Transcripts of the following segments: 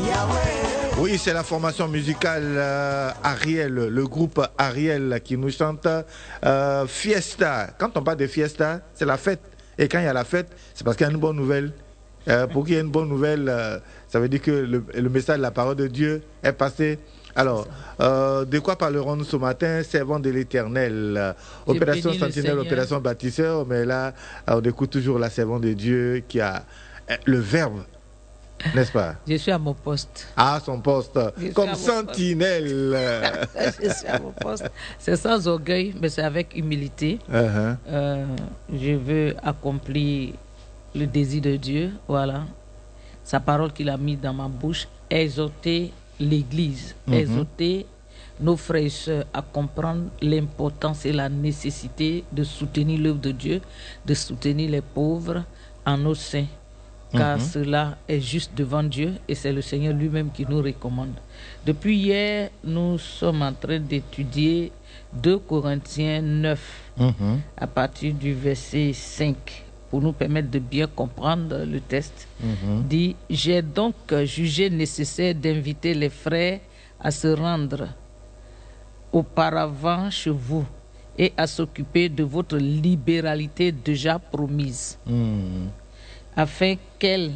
Oui, c'est la formation musicale Ariel, le groupe Ariel qui nous chante Fiesta. Quand on parle de Fiesta, c'est la fête. Et quand il y a la fête, c'est parce qu'il y a une bonne nouvelle. Pour qu'il y ait une bonne nouvelle, ça veut dire que le message de la parole de Dieu est passé. Alors, de quoi parlerons-nous ce matin? Servant de l'Éternel. Opération Sentinelle, opération bâtisseur. Mais là, on écoute toujours la servante de Dieu qui a le verbe. N'est-ce pas? Je suis à mon poste. Ah, son poste. Comme sentinelle. Je suis à mon poste. C'est sans orgueil, mais c'est avec humilité. Je veux accomplir le désir de Dieu. Voilà. Sa parole qu'il a mise dans ma bouche. Exhorter l'Église. Exhorter nos frères et sœurs à comprendre l'importance et la nécessité de soutenir l'œuvre de Dieu, de soutenir les pauvres en nos seins. Car cela est juste devant Dieu et c'est le Seigneur lui-même qui nous recommande. Depuis hier, nous sommes en train d'étudier 2 Corinthiens 9 à partir du verset 5 pour nous permettre de bien comprendre le texte. Dit, j'ai donc jugé nécessaire d'inviter les frères à se rendre auparavant chez vous et à s'occuper de votre libéralité déjà promise. Afin qu'elle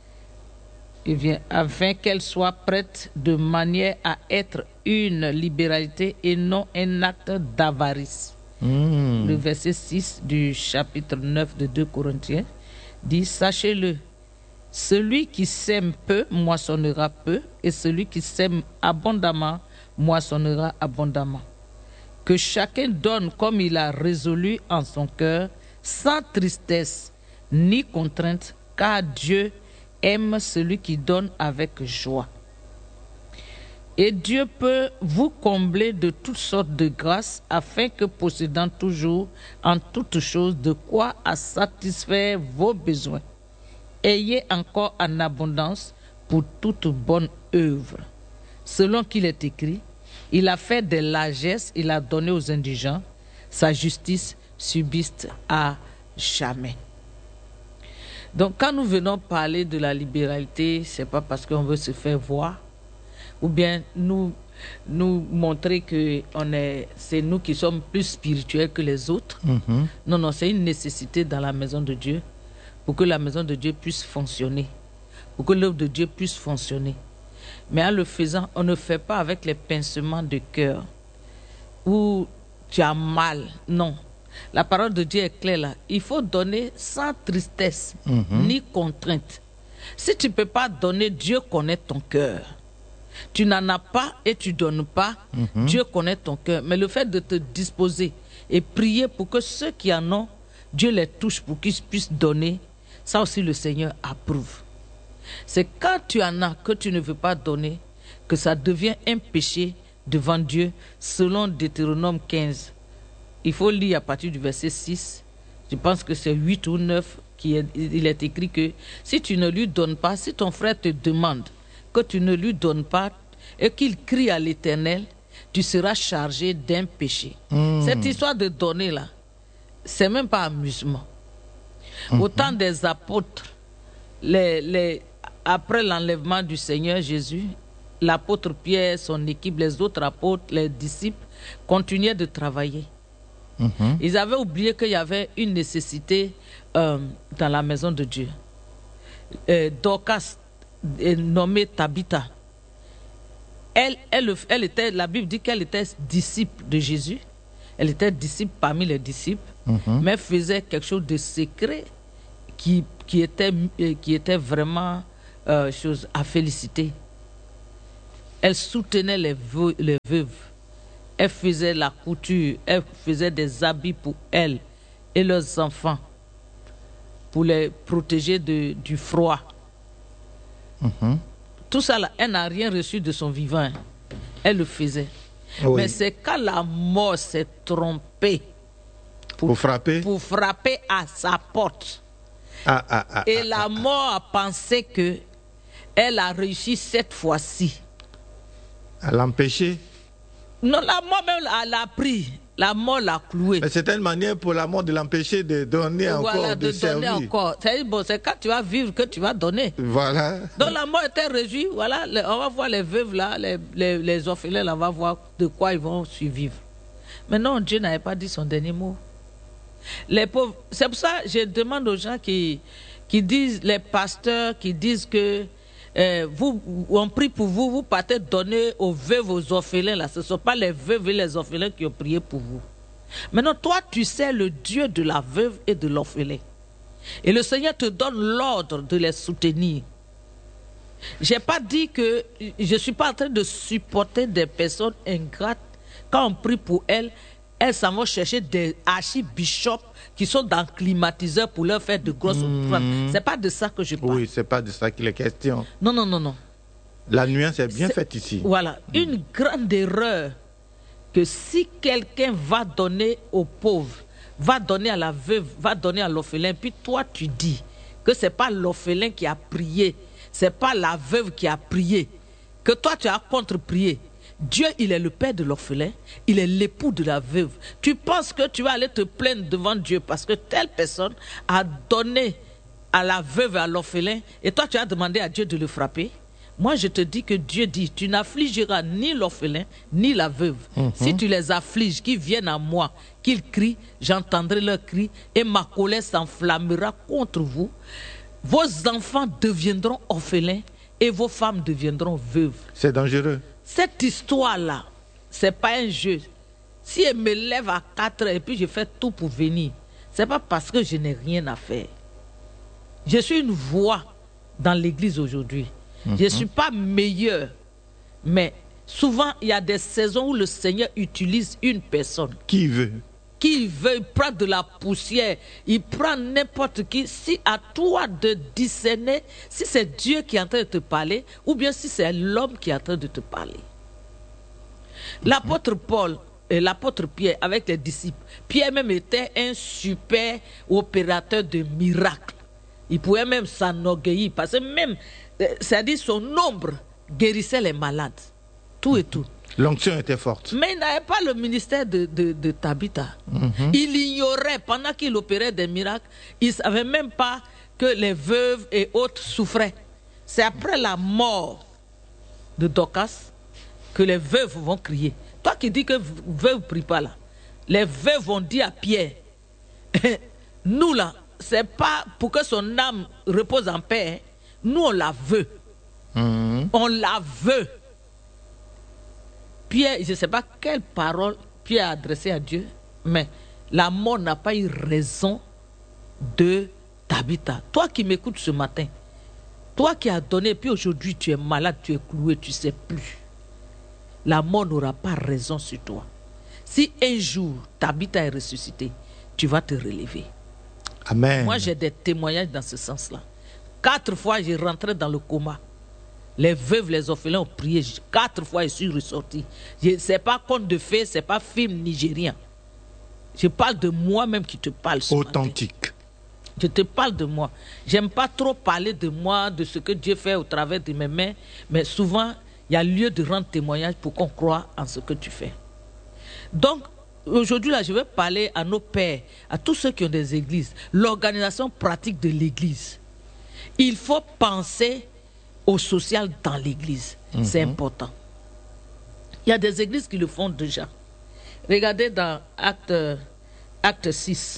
soit prête de manière à être une libéralité et non un acte d'avarice. Le verset 6 du chapitre 9 de 2 Corinthiens dit, sachez-le, celui qui sème peu moissonnera peu, et celui qui sème abondamment moissonnera abondamment. Que chacun donne comme il a résolu en son cœur, sans tristesse ni contrainte, car Dieu aime celui qui donne avec joie. Et Dieu peut vous combler de toutes sortes de grâces, afin que, possédant toujours en toutes choses de quoi à satisfaire vos besoins, ayez encore en abondance pour toute bonne œuvre. Selon qu'il est écrit, il a fait des largesses, il a donné aux indigents, sa justice subsiste à jamais. Donc, quand nous venons parler de la libéralité, c'est pas parce qu'on veut se faire voir ou bien nous montrer que c'est nous qui sommes plus spirituels que les autres. Non, c'est une nécessité dans la maison de Dieu pour que la maison de Dieu puisse fonctionner, pour que l'œuvre de Dieu puisse fonctionner. Mais en le faisant, on ne fait pas avec les pincements de cœur où tu as mal. Non. La parole de Dieu est claire là. Il faut donner sans tristesse ni contrainte. Si tu ne peux pas donner, Dieu connaît ton cœur. Tu n'en as pas et tu ne donnes pas, Dieu connaît ton cœur. Mais le fait de te disposer et prier pour que ceux qui en ont, Dieu les touche pour qu'ils puissent donner, ça aussi le Seigneur approuve. C'est quand tu en as que tu ne veux pas donner que ça devient un péché devant Dieu selon Deutéronome 15. Il faut lire à partir du verset 6, je pense que c'est 8 ou 9, il est écrit que si tu ne lui donnes pas, si ton frère te demande que tu ne lui donnes pas et qu'il crie à l'Éternel, tu seras chargé d'un péché. Cette histoire de donner là, c'est même pas amusement. Au temps des apôtres, après l'enlèvement du Seigneur Jésus, l'apôtre Pierre, son équipe, les autres apôtres, les disciples continuaient de travailler. Ils avaient oublié qu'il y avait une nécessité dans la maison de Dieu. Dorcas, nommée Tabitha, elle était, la Bible dit qu'elle était disciple de Jésus. Elle était disciple parmi les disciples, mais faisait quelque chose de secret qui était vraiment chose à féliciter. Elle soutenait les veuves. Elle faisait la couture, elle faisait des habits pour elle et leurs enfants, pour les protéger du froid. Tout ça, là, elle n'a rien reçu de son vivant. Elle le faisait. Oui. Mais c'est quand la mort s'est trompée pour frapper à sa porte. Et la mort a pensé que elle a réussi cette fois-ci. À l'empêcher? Non, la mort même, elle a pris. La mort l'a cloué. Mais c'était une manière pour la mort de l'empêcher de donner encore, de servir. Donner encore. C'est quand tu vas vivre que tu vas donner. Voilà. Donc la mort était réjouie. Voilà, on va voir les veuves là, les orphelins là, on va voir de quoi ils vont survivre. Mais non, Dieu n'avait pas dit son dernier mot. Les pauvres, c'est pour ça que je demande aux gens qui disent, les pasteurs qui disent que on prie pour vous, vous partez donner aux veuves, aux orphelins là. Ce ne sont pas les veuves et les orphelins qui ont prié pour vous. Maintenant, toi, tu sais le Dieu de la veuve et de l'orphelin. Et le Seigneur te donne l'ordre de les soutenir. Je n'ai pas dit que je ne suis pas en train de supporter des personnes ingrates. Quand on prie pour elles s'en vont chercher des archibishops qui sont dans le climatiseur pour leur faire de grosses offrandes. Ce n'est pas de ça que je parle. Oui, ce n'est pas de ça qu'il est question. Non. La nuance est bien faite ici. Voilà, une grande erreur que si quelqu'un va donner aux pauvres, va donner à la veuve, va donner à l'orphelin, puis toi tu dis que ce n'est pas l'orphelin qui a prié, ce n'est pas la veuve qui a prié, que toi tu as contre-prié. Dieu, il est le père de l'orphelin, il est l'époux de la veuve. Tu penses que tu vas aller te plaindre devant Dieu parce que telle personne a donné à la veuve et à l'orphelin et toi tu as demandé à Dieu de le frapper? Moi je te dis que Dieu dit, tu n'affligeras ni l'orphelin ni la veuve. Si tu les affliges, qu'ils viennent à moi, qu'ils crient, j'entendrai leurs cris et ma colère s'enflammera contre vous. Vos enfants deviendront orphelins et vos femmes deviendront veuves. C'est dangereux. Cette histoire-là, ce n'est pas un jeu. Si elle me lève à 4 heures et puis je fais tout pour venir, ce n'est pas parce que je n'ai rien à faire. Je suis une voix dans l'église aujourd'hui. Je ne suis pas meilleur. Mais souvent, il y a des saisons où le Seigneur utilise une personne. Qui veut? Qui veut, il prend de la poussière, il prend n'importe qui. Si à toi de discerner si c'est Dieu qui est en train de te parler ou bien si c'est l'homme qui est en train de te parler. L'apôtre Paul et l'apôtre Pierre avec les disciples, Pierre même était un super opérateur de miracles. Il pouvait même s'enorgueillir parce que même, c'est-à-dire son ombre guérissait les malades. Tout et tout. L'onction était forte. Mais il n'avait pas le ministère de Tabitha. Il ignorait, pendant qu'il opérait des miracles, il ne savait même pas que les veuves et autres souffraient. C'est après la mort de Dorcas que les veuves vont crier. Toi qui dis que veuve ne prie pas là, les veuves vont dire à Pierre, nous là, ce n'est pas pour que son âme repose en paix, hein. Nous on la veut. On la veut. Pierre, je ne sais pas quelle parole Pierre a adressée à Dieu, mais la mort n'a pas eu raison de Tabitha. Toi qui m'écoutes ce matin, toi qui as donné, puis aujourd'hui tu es malade, tu es cloué, tu ne sais plus. La mort n'aura pas raison sur toi. Si un jour Tabitha est ressuscitée, tu vas te relever. Amen. Moi j'ai des témoignages dans ce sens-là. 4 fois j'ai rentré dans le coma. Les veuves, les orphelins ont prié 4 fois, je suis ressorti. Ce n'est pas conte de fées, ce n'est pas film nigérien. Je parle de moi-même qui te parle. Authentique. Matin. Je te parle de moi. J'aime pas trop parler de moi, de ce que Dieu fait au travers de mes mains, mais souvent, il y a lieu de rendre témoignage pour qu'on croie en ce que tu fais. Donc, aujourd'hui, là, je vais parler à nos pères, à tous ceux qui ont des églises, l'organisation pratique de l'église. Il faut penser au social dans l'église. C'est important. Il y a des églises qui le font déjà. Regardez dans Acte 6.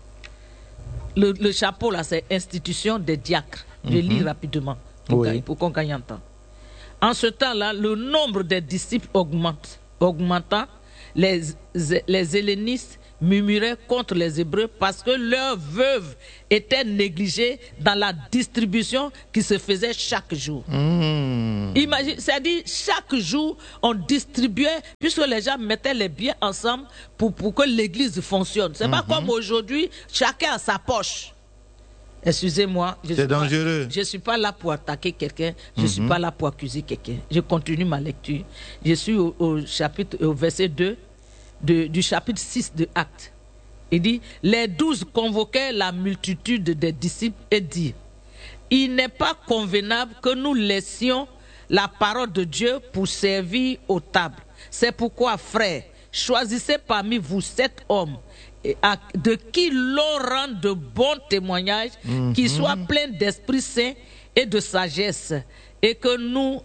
Le chapeau, là, c'est institution des diacres. Je lis rapidement pour qu'on gagne en temps. En ce temps-là, le nombre des disciples augmentant, les hellénistes murmuraient contre les Hébreux parce que leurs veuves étaient négligées dans la distribution qui se faisait chaque jour. Imagine, c'est-à-dire chaque jour on distribuait, puisque les gens mettaient les biens ensemble pour que l'église fonctionne. C'est pas comme aujourd'hui, chacun a sa poche. Excusez-moi, c'est dangereux. Je ne suis pas là pour attaquer quelqu'un, je ne suis pas là pour accuser quelqu'un. Je continue ma lecture. Je suis au verset 2 du chapitre 6 de Actes. Il dit, les 12 convoquaient la multitude des disciples et dirent, il n'est pas convenable que nous laissions la parole de Dieu pour servir aux tables. C'est pourquoi, frères, choisissez parmi vous 7 hommes de qui l'on rend de bons témoignages, qui soient pleins d'Esprit Saint et de sagesse, et que nous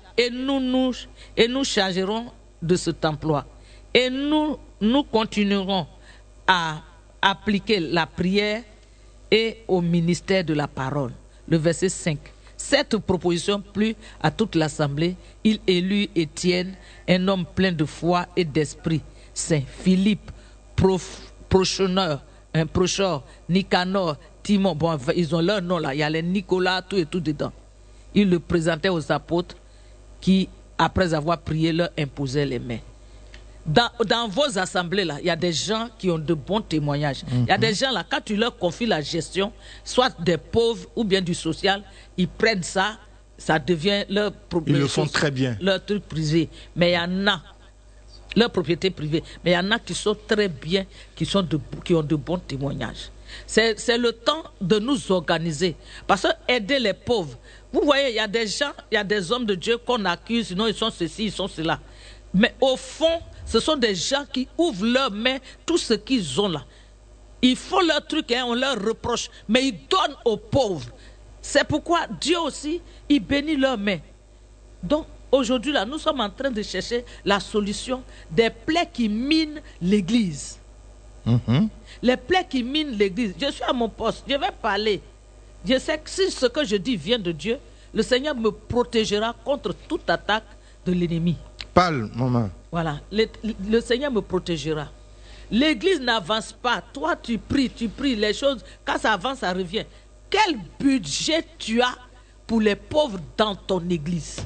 chargerons de cet emploi. Et nous continuerons à appliquer la prière et au ministère de la parole. Le verset 5. Cette proposition plut à toute l'assemblée. Il élut Étienne, un homme plein de foi et d'esprit saint, Philippe, Prochor, Nicanor, Timon. Bon, ils ont leur nom là. Il y a les Nicolas, tout et tout dedans. Ils le présentaient aux apôtres qui, après avoir prié, leur imposaient les mains. Dans vos assemblées là, il y a des gens qui ont de bons témoignages. Il y a des gens là, quand tu leur confies la gestion, soit des pauvres ou bien du social, ils prennent ça, ça devient leur propriété. Ils le font très bien. Leur truc privé. Mais il y en a, leur propriété privée. Mais il y en a qui sont très bien, qui ont de bons témoignages. C'est le temps de nous organiser. Parce que aider les pauvres. Vous voyez, il y a des gens, il y a des hommes de Dieu qu'on accuse, sinon ils sont ceci, ils sont cela. Mais au fond, ce sont des gens qui ouvrent leurs mains, tout ce qu'ils ont là. Ils font leur truc, on leur reproche, mais ils donnent aux pauvres. C'est pourquoi Dieu aussi, il bénit leurs mains. Donc, aujourd'hui, là, nous sommes en train de chercher la solution des plaies qui minent l'Église. Les plaies qui minent l'Église. Je suis à mon poste, je vais parler. Je sais que si ce que je dis vient de Dieu, le Seigneur me protégera contre toute attaque de l'ennemi. Parle, maman. Voilà, le Seigneur me protégera. L'Église n'avance pas. Toi, tu pries, les choses, quand ça avance, ça revient. Quel budget tu as pour les pauvres dans ton Église?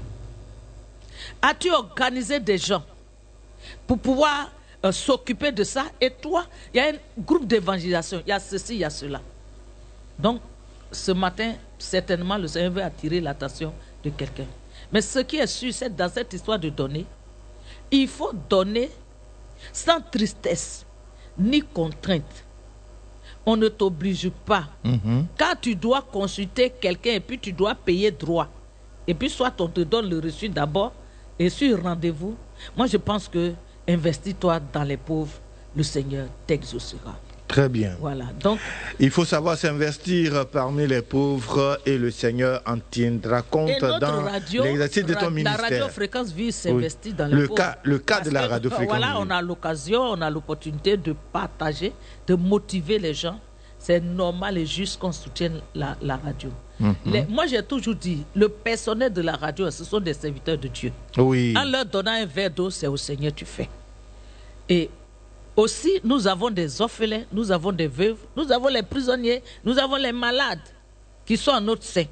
As-tu organisé des gens pour pouvoir s'occuper de ça? Et toi, il y a un groupe d'évangélisation, il y a ceci, il y a cela. Donc, ce matin, certainement, le Seigneur veut attirer l'attention de quelqu'un. Mais ce qui est sûr, c'est dans cette histoire de donner, il faut donner sans tristesse ni contrainte. On ne t'oblige pas. Quand tu dois consulter quelqu'un et puis tu dois payer droit, et puis soit on te donne le reçu d'abord, et sur rendez-vous, moi je pense que investis-toi dans les pauvres, le Seigneur t'exaucera. Très bien. Voilà. Donc, il faut savoir s'investir parmi les pauvres et le Seigneur en tiendra compte dans l'exercice de ton ministère. La radio Fréquence Vie s'investit dans les pauvres. Le cas de la radio Fréquence Vie. Voilà, on a l'occasion, on a l'opportunité de partager, de motiver les gens. C'est normal et juste qu'on soutienne la radio. Moi, j'ai toujours dit, le personnel de la radio, ce sont des serviteurs de Dieu. Oui. En leur donnant un verre d'eau, c'est au Seigneur que tu fais. Et aussi, nous avons des orphelins, nous avons des veuves, nous avons les prisonniers, nous avons les malades qui sont en notre sein.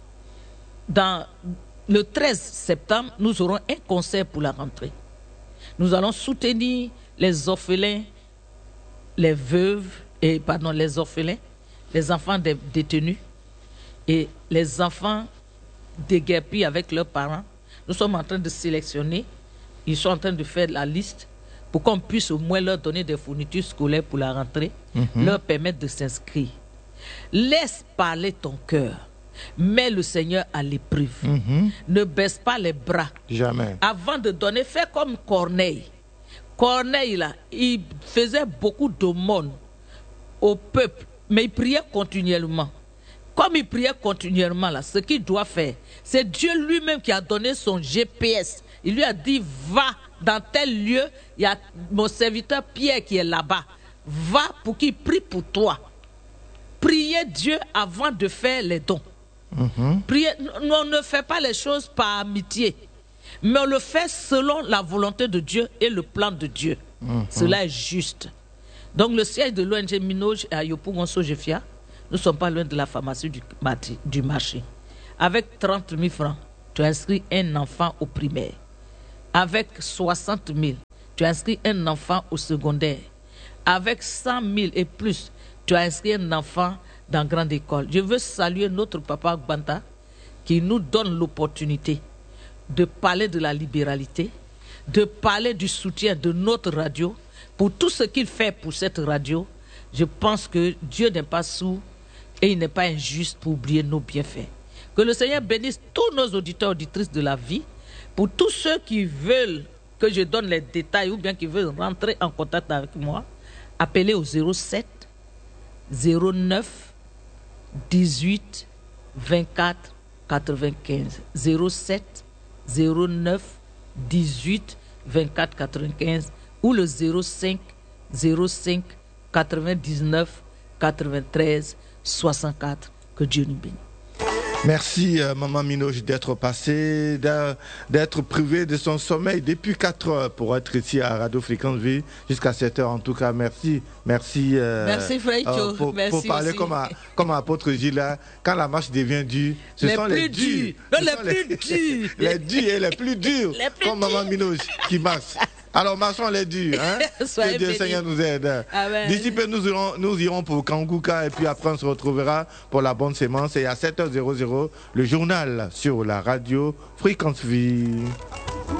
Dans le 13 septembre, nous aurons un concert pour la rentrée. Nous allons soutenir les orphelins, les veuves, les orphelins, les enfants des détenus et les enfants déguerpis avec leurs parents. Nous sommes en train de sélectionner, ils sont en train de faire la liste pour qu'on puisse au moins leur donner des fournitures scolaires pour la rentrée, leur permettre de s'inscrire. Laisse parler ton cœur. Mets le Seigneur à l'épreuve. Ne baisse pas les bras. Jamais. Avant de donner, fais comme Corneille. Corneille, là, il faisait beaucoup d'aumônes au peuple, mais il priait continuellement. Comme il priait continuellement, là, ce qu'il doit faire, c'est Dieu lui-même qui a donné son GPS. Il lui a dit, va dans tel lieu, il y a mon serviteur Pierre qui est là-bas. Va pour qu'il prie pour toi. Priez Dieu avant de faire les dons. Priez, on ne fait pas les choses par amitié, mais on le fait selon la volonté de Dieu et le plan de Dieu. Cela est juste. Donc le siège de l'ONG Minoge à Yopougon-Sojefia, nous ne sommes pas loin de la pharmacie du marché. Avec 30 000 francs, tu inscris un enfant au primaire. Avec 60 000, tu inscris un enfant au secondaire. Avec 100 000 et plus, tu as inscrit un enfant dans grande école. Je veux saluer notre papa Gbanta qui nous donne l'opportunité de parler de la libéralité, de parler du soutien de notre radio, pour tout ce qu'il fait pour cette radio. Je pense que Dieu n'est pas sourd et il n'est pas injuste pour oublier nos bienfaits. Que le Seigneur bénisse tous nos auditeurs et auditrices de la vie, pour tous ceux qui veulent que je donne les détails ou bien qui veut rentrer en contact avec moi, appelez au 07 09 18 24 95. 07 09 18 24 95 ou le 05 05 99 93 64. Que Dieu nous bénisse. Merci Maman Minouche d'être passée, d'être privée de son sommeil depuis 4 heures pour être ici à Radio Fréquence Vie jusqu'à 7 heures en tout cas. Merci. Merci Fraicho. Pour parler comme apôtre Gilles, quand la marche devient dure, ce sont les durs. Les durs et les plus durs, comme Maman Minouche qui marche. Alors, marchons les durs, hein? Que Dieu Seigneur nous aide. D'ici peu, nous irons pour Kangouka et puis après, on se retrouvera pour la bonne sémence. Et à 7h00, le journal sur la radio Fréquence Vie.